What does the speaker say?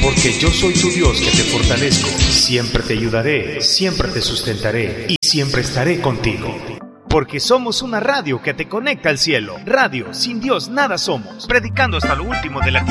Porque yo soy tu Dios que te fortalezco. Siempre te ayudaré, siempre te sustentaré y siempre estaré contigo. Porque somos una radio que te conecta al cielo. Radio, sin Dios nada somos. Predicando hasta lo último de la tierra.